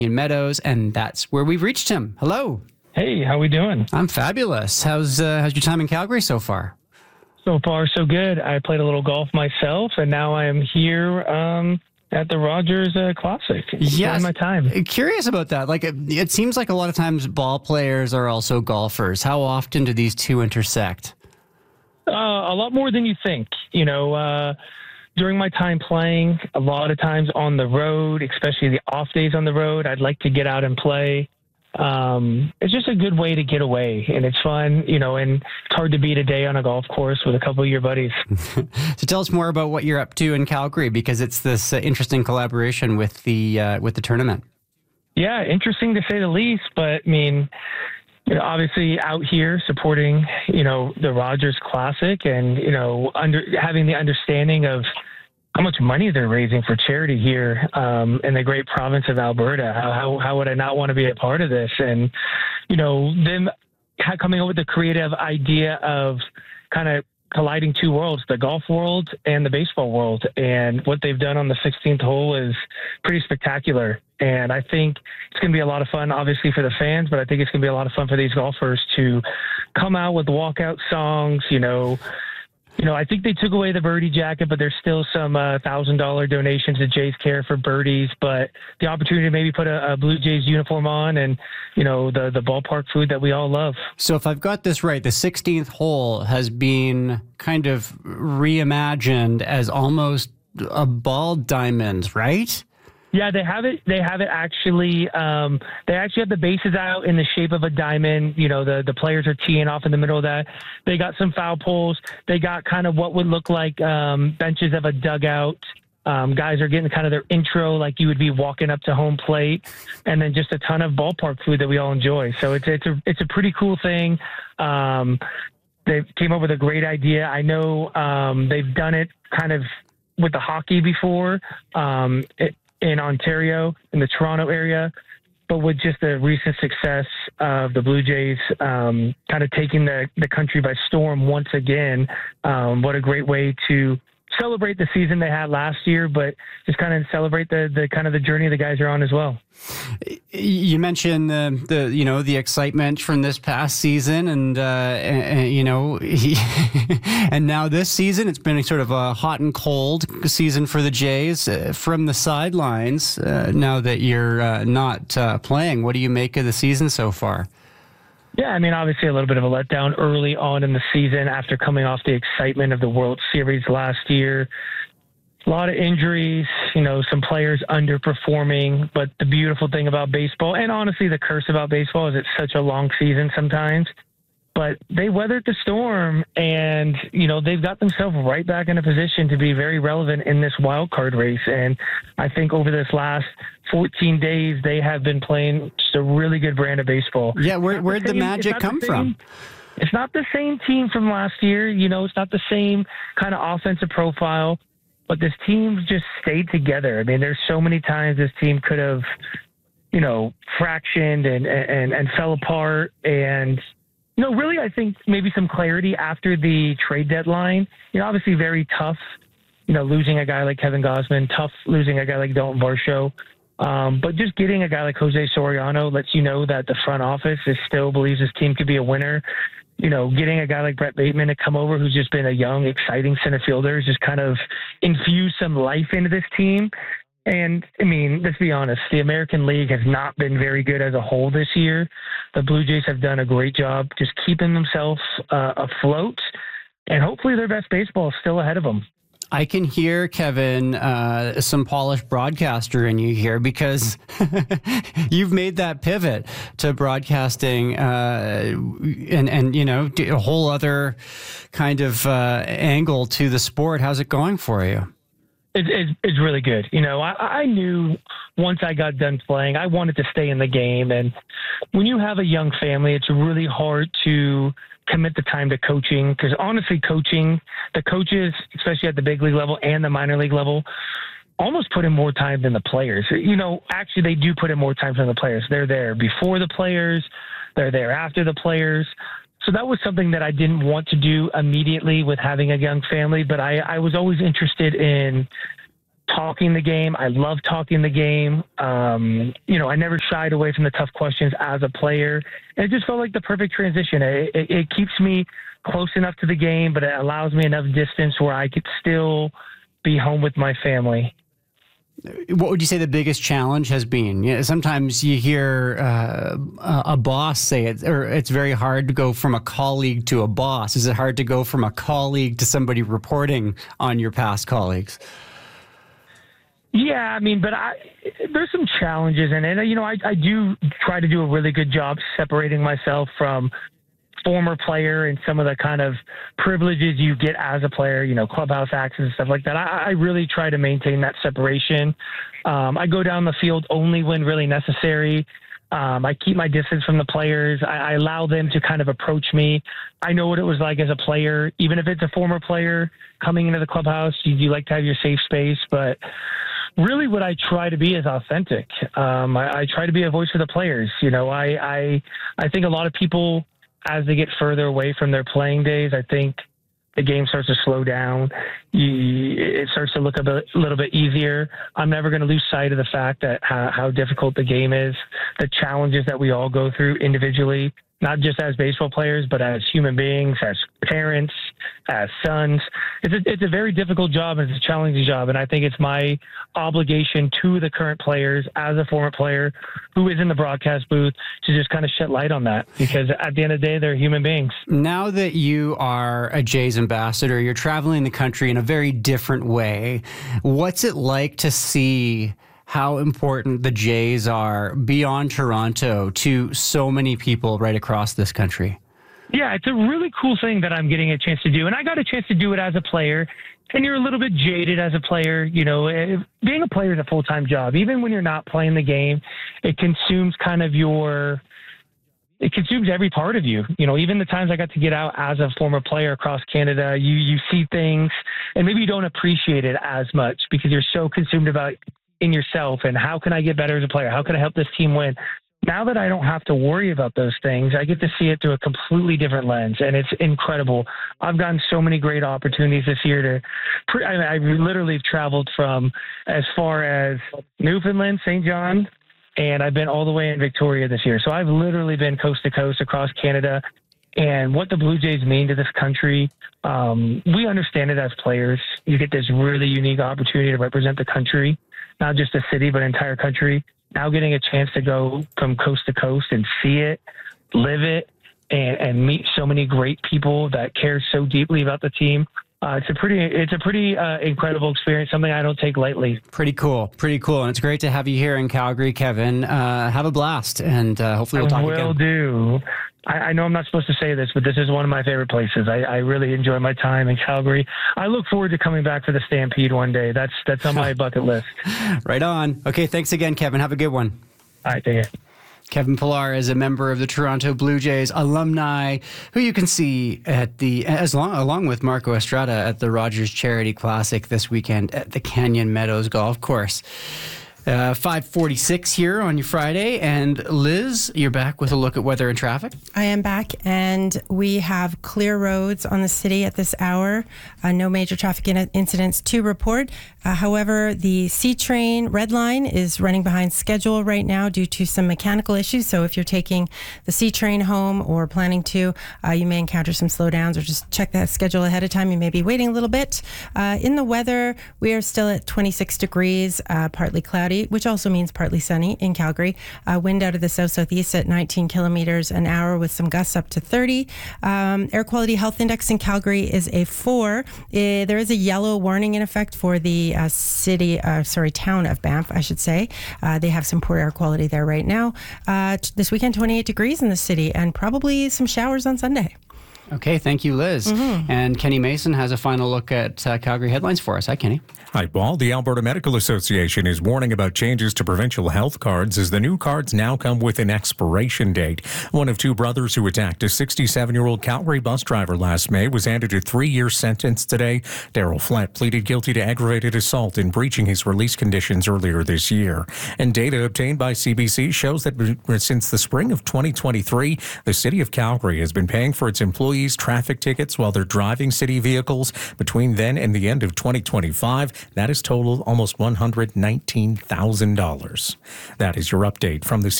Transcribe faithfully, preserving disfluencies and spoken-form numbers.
in Meadows, and that's where we've reached him. Hello. Hey, how we doing? I'm fabulous. How's uh, how's your time in Calgary so far? So far, so good. I played a little golf myself, and now I am here um, at the Rogers uh, Classic. Yes. My time. Curious about that. Like, it, it seems like a lot of times ball players are also golfers. How often do these two intersect? Uh, a lot more than you think. You know, uh, during my time playing, a lot of times on the road, especially the off days on the road, I'd like to get out and play. Um, it's just a good way to get away, and it's fun, you know, and it's hard to beat a day on a golf course with a couple of your buddies. So tell us more about what you're up to in Calgary, because it's this uh, interesting collaboration with the uh, with the tournament. Yeah, interesting to say the least, but I mean, you know, obviously out here supporting, you know, the Rogers Classic, and, you know, under having the understanding of how much money they're raising for charity here um, in the great province of Alberta. How, how, how would I not want to be a part of this? And, you know, them coming up with the creative idea of kind of colliding two worlds, the golf world and the baseball world. And what they've done on the sixteenth hole is pretty spectacular. And I think it's going to be a lot of fun, obviously, for the fans, but I think it's going to be a lot of fun for these golfers to come out with walkout songs, you know, You know, I think they took away the birdie jacket, but there's still some uh, one thousand dollars donations to Jays Care for birdies. But the opportunity to maybe put a, a Blue Jays uniform on and, you know, the, the ballpark food that we all love. So if I've got this right, the sixteenth hole has been kind of reimagined as almost a ball diamond, right? Yeah, they have it. They have it actually. Um, they actually have the bases out in the shape of a diamond. You know, the, the players are teeing off in the middle of that. They got some foul poles. They got kind of what would look like um, benches of a dugout. Um, guys are getting kind of their intro, like you would be walking up to home plate, and then just a ton of ballpark food that we all enjoy. So it's it's a it's a pretty cool thing. Um, they came up with a great idea. I know um, they've done it kind of with the hockey before. Um, it, in Ontario, in the Toronto area, but with just the recent success of the Blue Jays um, kind of taking the, the country by storm once again, um, what a great way to celebrate the season they had last year, but just kind of celebrate the, the kind of the journey the guys are on as well. You mentioned the, the you know, the excitement from this past season, and, uh, and, and you know, he, and now this season, it's been sort of a hot and cold season for the Jays. Uh, from the sidelines, uh, now that you're uh, not uh, playing, what do you make of the season so far? Yeah, I mean, obviously a little bit of a letdown early on in the season after coming off the excitement of the World Series last year. A lot of injuries, you know, some players underperforming. But the beautiful thing about baseball, and honestly the curse about baseball, is it's such a long season sometimes. But they weathered the storm, and, you know, they've got themselves right back in a position to be very relevant in this wild card race. And I think over this last fourteen days, they have been playing just a really good brand of baseball. Yeah, where, where'd the, the magic come the from? It's not the same team from last year. You know, it's not the same kind of offensive profile, but this team just stayed together. I mean, there's so many times this team could have, you know, fractioned and, and, and fell apart. And, you know, really, I think maybe some clarity after the trade deadline. You know, obviously very tough, you know, losing a guy like Kevin Gausman, tough losing a guy like Dalton Varsho. Um, but just getting a guy like Jose Soriano lets you know that the front office is still believes this team could be a winner. You know, getting a guy like Brett Bateman to come over, who's just been a young, exciting center fielder, has just kind of infused some life into this team. And, I mean, let's be honest, the American League has not been very good as a whole this year. The Blue Jays have done a great job just keeping themselves uh, afloat, and hopefully their best baseball is still ahead of them. I can hear, Kevin, uh, some polished broadcaster in you here, because you've made that pivot to broadcasting uh, and, and, you know, a whole other kind of uh, angle to the sport. How's it going for you? It, it, it's really good. You know, I, I knew once I got done playing, I wanted to stay in the game. And when you have a young family, it's really hard to commit the time to coaching, because honestly, coaching, the coaches, especially at the big league level and the minor league level, almost put in more time than the players. You know, actually, they do put in more time than the players. They're there before the players. They're there after the players. So that was something that I didn't want to do immediately with having a young family, but I, I was always interested in talking the game. I love talking the game. Um, you know, I never shied away from the tough questions as a player. And it just felt like the perfect transition. It, it, it keeps me close enough to the game, but it allows me enough distance where I could still be home with my family. What would you say the biggest challenge has been? You know, sometimes you hear uh, a boss say it, or it's very hard to go from a colleague to a boss. Is it hard to go from a colleague to somebody reporting on your past colleagues? Yeah, I mean, but I, there's some challenges in it. You know, I, I do try to do a really good job separating myself from former player and some of the kind of privileges you get as a player, you know, clubhouse access and stuff like that. I, I really try to maintain that separation. Um, I go down the field only when really necessary. Um, I keep my distance from the players. I, I allow them to kind of approach me. I know what it was like as a player, even if it's a former player coming into the clubhouse, you, you like to have your safe space, but really what I try to be is authentic. Um, I, I try to be a voice for the players. You know, I, I, I think a lot of people, as they get further away from their playing days, I think the game starts to slow down. You, it starts to look a bit, little bit easier. I'm never going to lose sight of the fact that how, how difficult the game is, the challenges that we all go through individually, not just as baseball players, but as human beings, as parents, as sons. It's a, it's a very difficult job and it's a challenging job. And I think it's my obligation to the current players as a former player who is in the broadcast booth to just kind of shed light on that, because at the end of the day, they're human beings. Now that you are a Jays ambassador, you're traveling the country in a very different way. What's it like to see how important the Jays are beyond Toronto to so many people right across this country? Yeah, it's a really cool thing that I'm getting a chance to do. And I got a chance to do it as a player. And you're a little bit jaded as a player. You know, being a player is a full-time job. Even when you're not playing the game, it consumes kind of your, it consumes every part of you. You know, even the times I got to get out as a former player across Canada, you, you see things and maybe you don't appreciate it as much because you're so consumed about in yourself and how can I get better as a player? How can I help this team win? Now that I don't have to worry about those things, I get to see it through a completely different lens, and it's incredible. I've gotten so many great opportunities this year to, I, I literally have traveled from as far as Newfoundland, Saint John, and I've been all the way in Victoria this year. So I've literally been coast to coast across Canada, and what the Blue Jays mean to this country, um, we understand it as players. You get this really unique opportunity to represent the country, not just a city, but entire country. Now getting a chance to go from coast to coast and see it, live it, and, and meet so many great people that care so deeply about the team. Uh, it's a pretty, it's a pretty uh, incredible experience. Something I don't take lightly. Pretty cool, pretty cool, and it's great to have you here in Calgary, Kevin. Uh, have a blast, and uh, hopefully we'll talk will again. Will do. I, I know I'm not supposed to say this, but this is one of my favorite places. I, I really enjoy my time in Calgary. I look forward to coming back for the Stampede one day. That's that's on my bucket list. Right on. Okay, thanks again, Kevin. Have a good one. All right, take it. Kevin Pillar is a member of the Toronto Blue Jays alumni, who you can see at the as long along with Marco Estrada at the Rogers Charity Classic this weekend at the Canyon Meadows Golf Course. Uh, five forty-six here on your Friday. And Liz, you're back with a look at weather and traffic. I am back, and we have clear roads on the city at this hour. Uh, no major traffic in- incidents to report. Uh, however, the C train red line is running behind schedule right now due to some mechanical issues. So if you're taking the C train home or planning to, uh, you may encounter some slowdowns, or just check that schedule ahead of time. You may be waiting a little bit. Uh, in the weather, we are still at twenty-six degrees, uh, partly cloudy, which also means partly sunny in Calgary. Uh, wind out of the south-southeast at nineteen kilometers an hour with some gusts up to thirty. Um, air quality health index in Calgary is a four. Uh, there is a yellow warning in effect for the uh, city, uh, sorry, town of Banff, I should say. Uh, they have some poor air quality there right now. Uh, t- this weekend, twenty-eight degrees in the city, and probably some showers on Sunday. Okay, thank you, Liz. Mm-hmm. And Kenny Mason has a final look at uh, Calgary headlines for us. Hi, Kenny. Hi, Paul. The Alberta Medical Association is warning about changes to provincial health cards as the new cards now come with an expiration date. One of two brothers who attacked a sixty-seven-year-old Calgary bus driver last May was handed a three-year sentence today. Daryl Flett pleaded guilty to aggravated assault in breaching his release conditions earlier this year. And data obtained by C B C shows that since the spring of twenty twenty-three, the city of Calgary has been paying for its employees fees, traffic tickets while they're driving city vehicles between then and the end of twenty twenty-five. That is total almost one hundred nineteen thousand dollars. That is your update from the